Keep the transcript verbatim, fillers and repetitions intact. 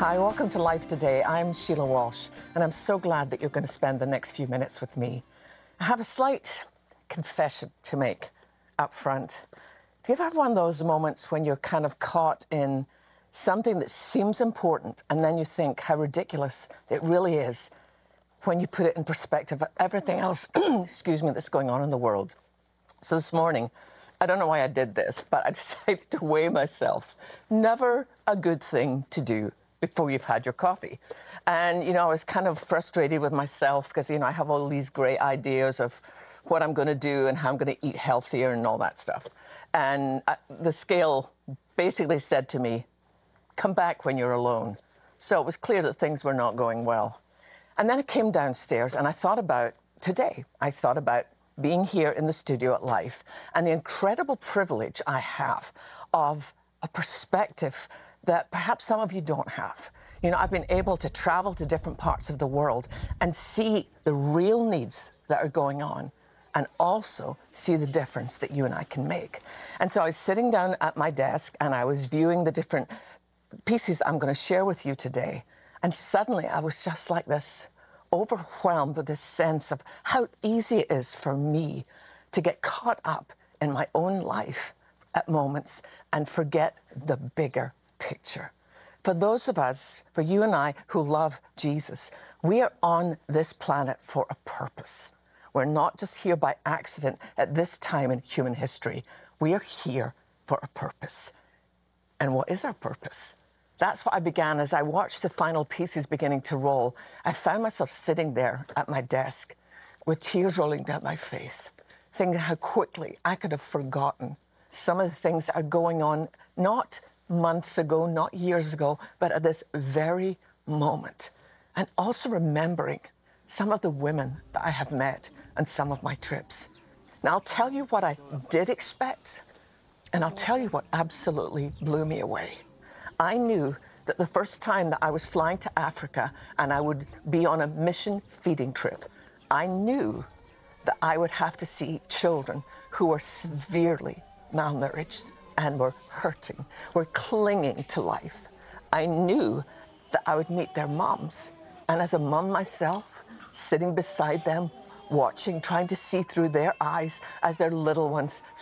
Hi, welcome to Life Today. I'm Sheila Walsh, and I'm so glad that you're going to spend the next few minutes with me. I have a slight confession to make up front. Do you ever have one of those moments when you're kind of caught in something that seems important, and then you think how ridiculous it really is when you put it in perspective of everything else, excuse me, that's going on in the world? So this morning, I don't know why I did this, but I decided to weigh myself. Never a good thing to do before you've had your coffee. And, you know, I was kind of frustrated with myself because, you know, I have all these great ideas of what I'm going to do and how I'm going to eat healthier and all that stuff. And uh, the scale basically said to me, come back when you're alone. So it was clear that things were not going well. And then I came downstairs and I thought about today. I thought about being here in the studio at Life and the incredible privilege I have of a perspective that perhaps some of you don't have. You know, I've been able to travel to different parts of the world and see the real needs that are going on and also see the difference that you and I can make. And so I was sitting down at my desk and I was viewing the different pieces I'm going to share with you today. And suddenly I was just like this, overwhelmed with this sense of how easy it is for me to get caught up in my own life at moments and forget the bigger picture. For those of us, for you and I who love Jesus, we are on this planet for a purpose. We're not just here by accident at this time in human history. We are here for a purpose. And what is our purpose? That's what I began as I watched the final pieces beginning to roll. I found myself sitting there at my desk with tears rolling down my face, thinking how quickly I could have forgotten some of the things that are going on, not months ago, not years ago, but at this very moment. And also remembering some of the women that I have met on some of my trips. Now, I'll tell you what I did expect, and I'll tell you what absolutely blew me away. I knew that the first time that I was flying to Africa and I would be on a mission feeding trip, I knew that I would have to see children who were severely malnourished and were hurting, were clinging to life. I knew that I would meet their moms. And as a mom myself, sitting beside them, watching, trying to see through their eyes as their little ones